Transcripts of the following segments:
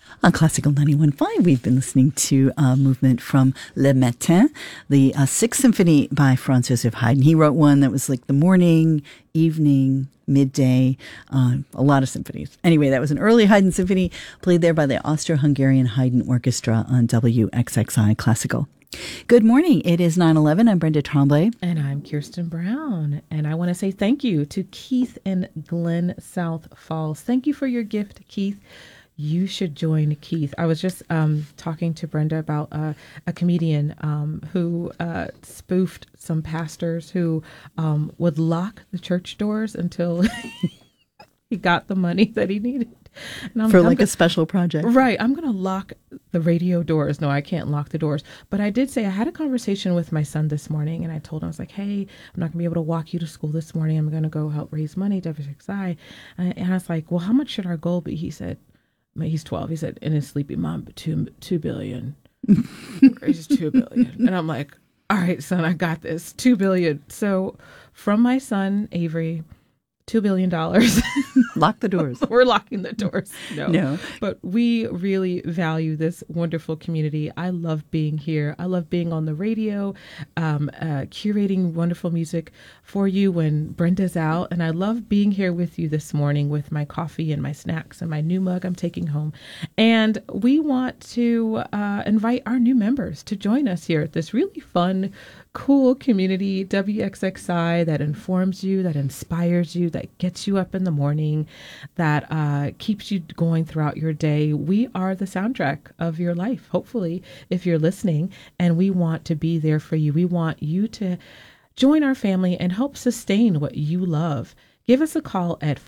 On Classical 91.5, we've been listening to a movement from Le Matin, the Sixth Symphony by Franz Joseph Haydn. He wrote one that was like the morning, evening, midday, a lot of symphonies. Anyway, that was an early Haydn symphony played there by the Austro-Hungarian Haydn Orchestra on WXXI Classical. Good morning. It is 9:11. I'm Brenda Tremblay. And I'm Kirsten Brown. And I want to say thank you to Keith in Glen South Falls. Thank you for your gift, Keith. You should join Keith. I was just talking to Brenda about a comedian who spoofed some pastors who would lock the church doors until he got the money that he needed. And For a special project. Right. I'm going to lock the radio doors. No, I can't lock the doors. But I did say I had a conversation with my son this morning, and I told him, I was like, hey, I'm not going to be able to walk you to school this morning. I'm going to go help raise money, WXXI. And I was like, well, how much should our goal be? He said, he's 12. He said, in his sleepy mom, $2 billion. Raises $2 billion. And I'm like, all right, son, I got this. $2 billion. So from my son, Avery, $2 billion. Lock the doors. We're locking the doors. No. But we really value this wonderful community. I love being here. I love being on the radio, curating wonderful music for you when Brenda's out. And I love being here with you this morning with my coffee and my snacks and my new mug I'm taking home. And we want to invite our new members to join us here at this really fun, cool community, WXXI, that informs you, that inspires you, that gets you up in the morning, that keeps you going throughout your day. We are the soundtrack of your life, hopefully, if you're listening, and we want to be there for you. We want you to join our family and help sustain what you love. Give us a call at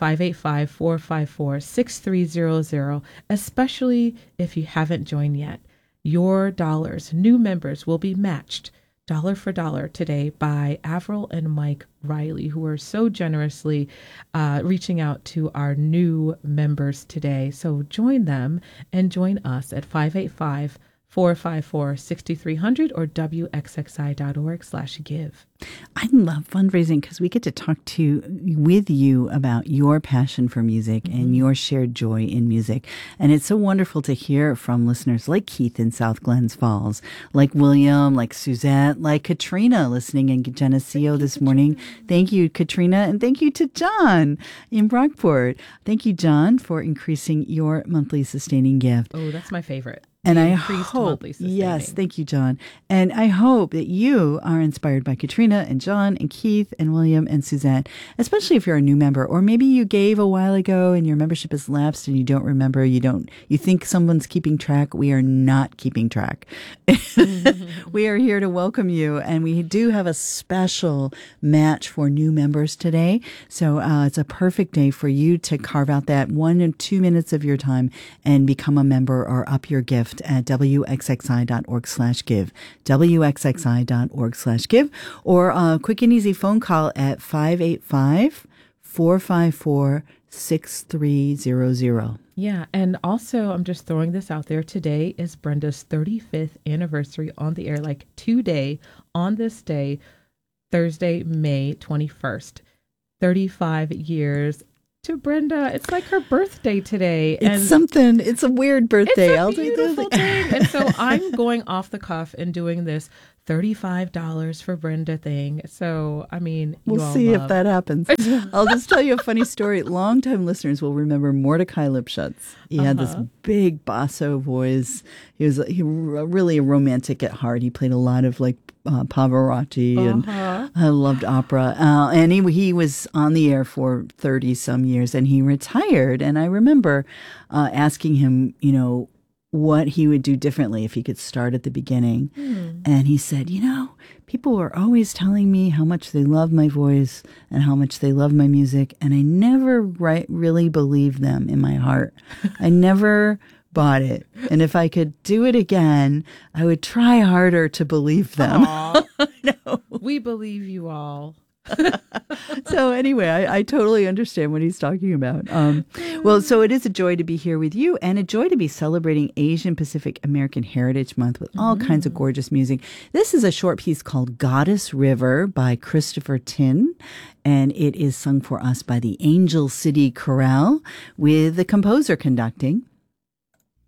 585-454-6300, especially if you haven't joined yet. Your dollars, new members, will be matched dollar for dollar today by Avril and Mike Riley, who are so generously reaching out to our new members today. So join them and join us at 585-454-6300 or WXXI.org/give. I love fundraising because we get to talk with you about your passion for music and your shared joy in music. And it's so wonderful to hear from listeners like Keith in South Glens Falls, like William, like Suzette, like Katrina listening in Geneseo this morning. Thank you, Katrina. And thank you to John in Brockport. Thank you, John, for increasing your monthly sustaining gift. Oh, that's my favorite. And I hope, yes, thank you, John. And I hope that you are inspired by Katrina and John and Keith and William and Suzette, especially if you're a new member, or maybe you gave a while ago and your membership has lapsed and you don't remember, you think someone's keeping track. We are not keeping track. We are here to welcome you. And we do have a special match for new members today. So it's a perfect day for you to carve out that 1 or 2 minutes of your time and become a member or up your gift at WXXI.org/give, WXXI.org/give, or a quick and easy phone call at 585-454-6300. Yeah, and also I'm just throwing this out there. Today is Brenda's 35th anniversary on the air, like today, on this day, Thursday, May 21st. 35 years to Brenda. It's like her birthday today. It's a weird birthday. It's a beautiful thing. And so I'm going off the cuff and doing this $35 for Brenda thing. So, I mean, we'll see if that happens. I'll just tell you a funny story. Longtime listeners will remember Mordecai Lipschutz. He had this big basso voice. He was really a romantic at heart. He played a lot of Pavarotti, and I loved opera. And he was on the air for 30 some years, and he retired. And I remember asking him, what he would do differently if he could start at the beginning. And he said, people were always telling me how much they love my voice and how much they love my music, and I never really believed them in my heart. I never bought it. And if I could do it again, I would try harder to believe them. No. We believe you all. So anyway, I totally understand what he's talking about. So it is a joy to be here with you, and a joy to be celebrating Asian Pacific American Heritage Month with all kinds of gorgeous music. This is a short piece called Goddess River by Christopher Tin, and it is sung for us by the Angel City Chorale with the composer conducting.